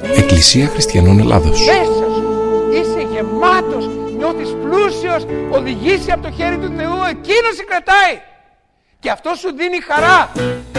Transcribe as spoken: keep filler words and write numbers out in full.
Εκκλησία Χριστιανών Ελλάδος. Μέσα σου είσαι γεμάτος, νιώθεις πλούσιος, οδηγήσει από το χέρι του Θεού, εκείνος σε κρατάει. Και αυτό σου δίνει χαρά.